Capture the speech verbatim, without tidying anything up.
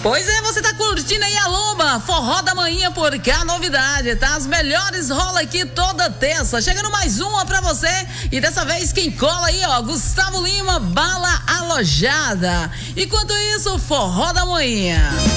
Pois é, você tá curtindo aí a Lomba, Forró da Manhã por cá, novidade, tá? As melhores rola aqui toda terça. Chegando mais uma pra você e dessa vez quem cola aí, ó, Gustavo Lima, Bala Alojada. Enquanto isso, Forró da Manhã.